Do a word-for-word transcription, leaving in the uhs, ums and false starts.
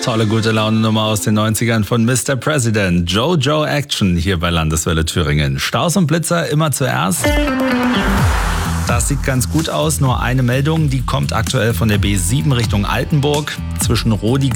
Tolle gute Laune-Nummer aus den neunzigern von Mister President. Jojo Action hier bei Landeswelle Thüringen. Staus und Blitzer immer zuerst. Das sieht ganz gut aus. Nur eine Meldung, die kommt aktuell von der B sieben Richtung Altenburg. Zwischen Rodi